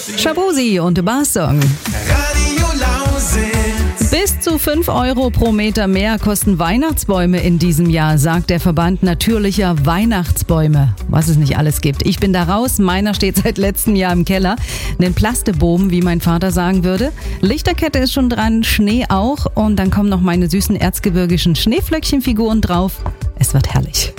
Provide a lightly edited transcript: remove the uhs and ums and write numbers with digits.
Shabosi und Barsong. Radio Lausitz. Bis zu 5 Euro pro Meter mehr kosten Weihnachtsbäume in diesem Jahr, sagt der Verband natürlicher Weihnachtsbäume. Was es nicht alles gibt. Ich bin da raus, meiner steht seit letztem Jahr im Keller. Einen Plasteboom, wie mein Vater sagen würde. Lichterkette ist schon dran, Schnee auch und dann kommen noch meine süßen erzgebirgischen Schneeflöckchenfiguren drauf. Es wird herrlich.